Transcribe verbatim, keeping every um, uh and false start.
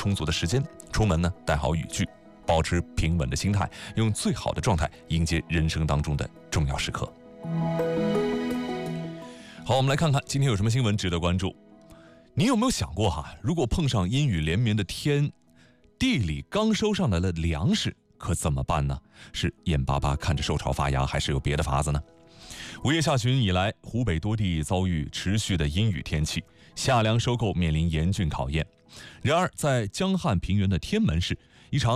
充足的时间，出门呢带好雨具，保持平稳的心态，用最好的状态迎接人生当中的重要时刻。好，我们来看看今天有什么新闻值得关注。你有没有想过哈，如果碰上阴雨连绵的天，地里刚收上来了粮食，可怎么办呢？是眼巴巴看着受潮发芽，还是有别的法子呢？五月下旬以来，湖北多地遭遇持续的阴雨天气，夏粮收购面临严峻考验。然而，在江汉平原的天门市，一场